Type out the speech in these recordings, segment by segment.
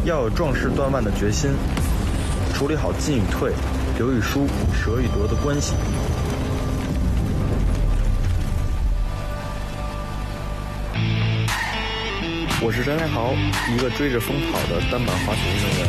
要有壮士断腕的决心，处理好进与退、得与输、舍与得的关系。我是张天豪，一个追着风跑的单板滑雪运动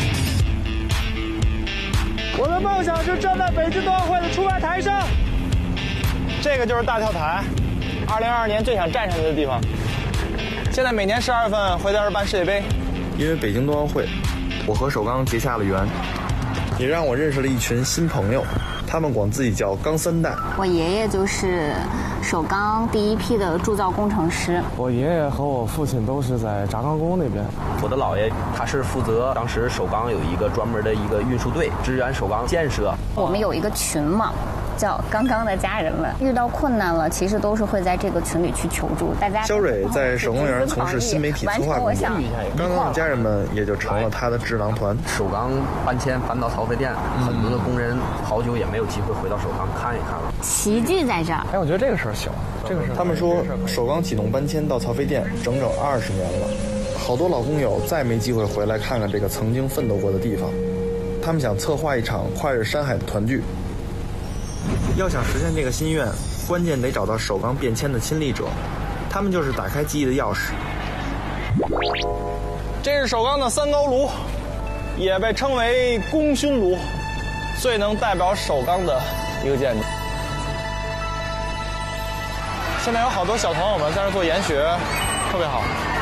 员。 我的梦想是站在北京冬奥会的出发台上。这个就是大跳台，2022年最想站上去的地方。现在每年12月份会在这儿办世界杯。 因为北京冬奥会，我和首钢结下了缘，也让我认识了一群新朋友，他们管自己叫钢三代。 我爷爷就是首钢第一批的铸造工程师。 我爷爷和我父亲都是在轧钢工那边。 我的姥爷他是负责当时首钢有一个专门的一个运输队，支援首钢建设。 我们有一个群嘛，叫刚刚的家人们，遇到困难了，其实都是会在这个群里去求助。大家肖蕊在首钢园从事新媒体策划工作，刚刚的家人们也就成了他的智囊团。 首钢搬迁搬到曹妃甸，很多的工人好久也没有机会回到首钢看一看了。 齐聚在这儿。 哎，我觉得这个事儿行，这个事儿。 他们说首钢启动搬迁到曹妃甸整整20年了，好多老工友再没机会回来看看这个曾经奋斗过的地方。他们想策划一场跨越山海的团聚。要想实现这个心愿，关键得找到首钢变迁的亲历者，他们就是打开记忆的钥匙。 这是首钢的3高炉，也被称为功勋炉，最能代表首钢的一个建筑。现在有好多小朋友们在这做研学，特别好。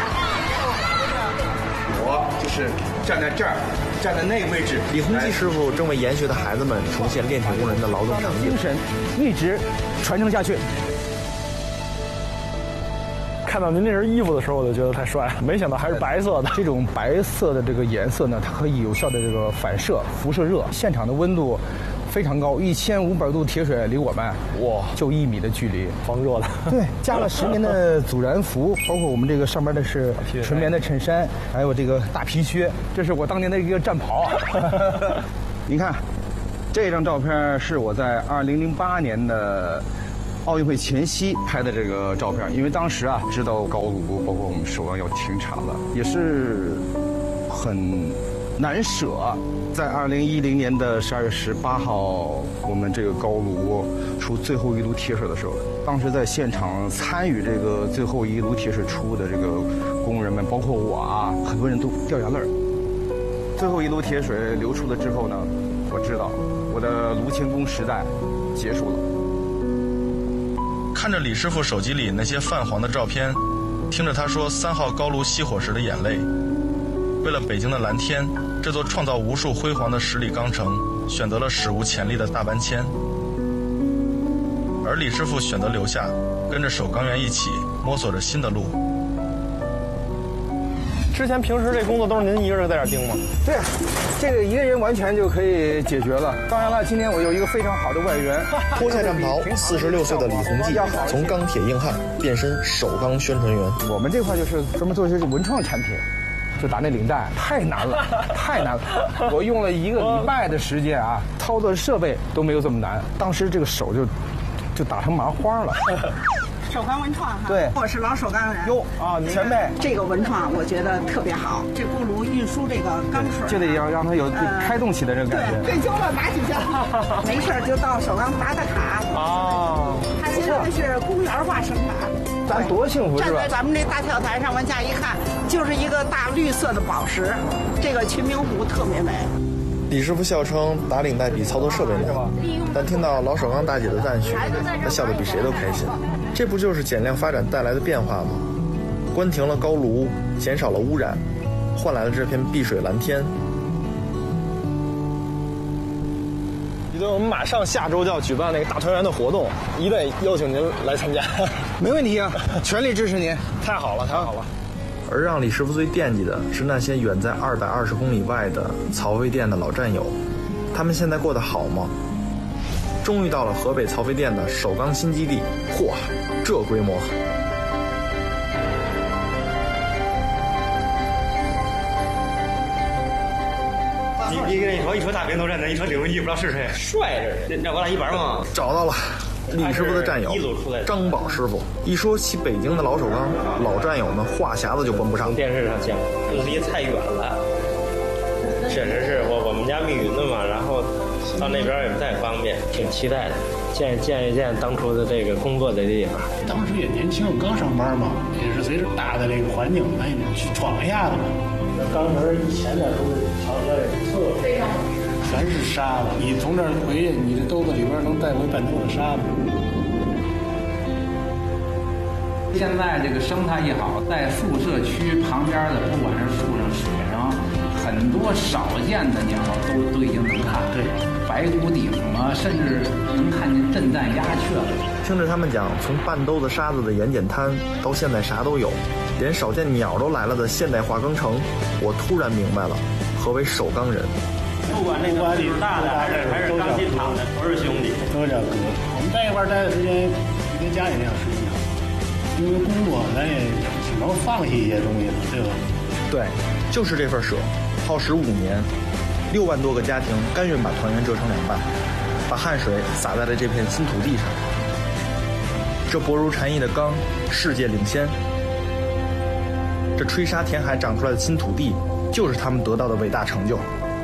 我就是站在这儿，站在那个位置。 李洪基师傅正为研学的孩子们重现炼铁工人的劳动场景， 精神一直传承下去。看到您那身衣服的时候，我就觉得太帅了，没想到还是白色的。这种白色的这个颜色呢，它可以有效的这个反射辐射热，现场的温度非常高，1500度铁水离我们就1米的距离， 防热的。 对，加了10年的阻燃服，包括我们这个上面的是纯棉的衬衫，还有这个大皮靴，这是我当年的一个战袍。您看，这张照片是我在2008年的奥运会前夕拍的这个照片，因为当时啊知道高炉包括我们首钢要停产了，也是很难舍。在2010年的12月18号，我们这个高炉出最后一炉铁水的时候，当时在现场参与这个最后一炉铁水出的这个工人们，包括我啊，很多人都掉眼泪儿。最后一炉铁水流出了之后呢，我知道我的炉钳工时代结束了。 看着李师傅手机里那些泛黄的照片，听着他说3号高炉熄火时的眼泪，为了北京的蓝天，这座创造无数辉煌的十里钢城选择了史无前例的大搬迁，而李师傅选择留下，跟着首钢员一起摸索着新的路。 之前平时这工作都是您一个人在这儿盯吗？ 对，这个一个人完全就可以解决了。当然了，今天我有一个非常好的外援， 脱下战袍，46岁的李洪基从钢铁硬汉变身首钢宣传员。 我们这块就是专门做一些文创产品，就打那领带，太难了，太难了。我用了1个礼拜的时间啊，操作设备都没有这么难。当时这个手就打成麻花了。 首钢文创哈， 对， 我是老首钢人。 哟啊，前辈， 这个文创我觉得特别好。这锅炉运输这个钢水， 就得要让它有开动起的这个感觉。 对，退休了拿起去，没事就到首钢打打卡。 哦， 它现在是公园化生产。 咱多幸福是吧？ 站在咱们这大跳台上往下一看，就是一个大绿色的宝石，这个群明湖特别美。 李师傅笑称打领带比操作设备难，但听到老首钢大姐的赞许，他笑得比谁都开心。这不就是减量发展带来的变化吗？关停了高炉，减少了污染，换来了这片碧水蓝天。 李队，我们马上下周就要举办那个大团圆的活动，一定邀请您来参加。 没问题啊，全力支持您。 太好了，太好了。 而让李师傅最惦记的是那些远在220公里外的曹妃甸的老战友，他们现在过得好吗？终于到了河北曹妃甸的首钢新基地，嚯，这规模！ 你跟你说，一说大兵头战争，一说李洪基不知道是谁，帅着，让我俩一班吗？ 找到了。李师傅的战友张宝师傅，一说起北京的老首钢，老战友们话匣子就关不上。 从电视上见过，离太远了。 确实是我们家密云的嘛，然后到那边也不太方便，挺期待的，见一见当初的这个工作的地方。 当时也年轻，刚上班嘛，也是随着大的这个环境，咱也去闯一下子嘛。钢城以前的都是条件也不错，非常全是沙子，你从这儿回去，你这兜子里边能带回半兜子沙子。 现在这个生态一好，在宿舍区旁边的，不管是树上、水上，很多少见的鸟都已经能看。对，白骨顶啊，甚至能看见震旦鸦雀了。 听着他们讲，从半兜子沙子的盐碱滩到现在啥都有，连少见鸟都来了的现代化耕城，我突然明白了何为首钢人。 不管那个岁数大的还是钢筋厂的，不是兄弟， 都叫哥。我们在一块儿待的时间，就跟家里那样时间长。因为工作，咱也只能放弃一些东西了，对吧？ 对，就是这份舍，耗时5年，6万多个家庭甘愿把团圆折成2半，把汗水洒在了这片新土地上。这薄如蝉翼的钢，世界领先。这吹沙填海长出来的新土地，就是他们得到的伟大成就。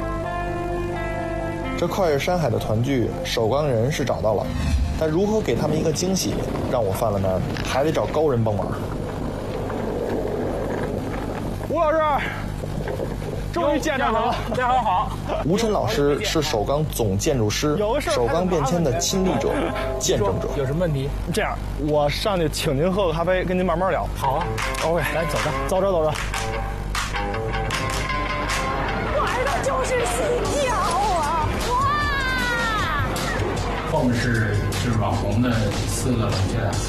这跨越山海的团聚，首钢人是找到了。但如何给他们一个惊喜，让我犯了难，还得找高人帮忙。 吴老师，终于见着了！大家好。 吴晨老师是首钢总建筑师，首钢变迁的亲历者、见证者。 有什么问题？这样，我上去请您喝个咖啡，跟您慢慢聊。好啊 ，OK， 来走着，走着。 玩的就是心跳啊！哇！ 后面是网红的4个冷却台，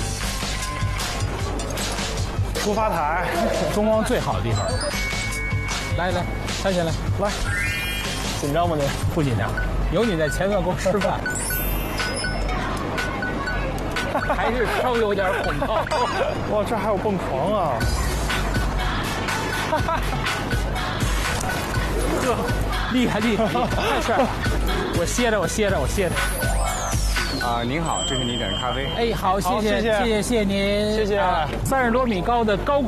出发台，中光最好的地方。来，站起来，来。紧张吗您？不紧张，有你在前面给我吃饭，还是稍有点恐高。哇，这还有蹦床啊！这厉害，太帅了！我歇着。 您好，这是你点的咖啡。 哎，好，谢谢您，谢谢。30多米高的高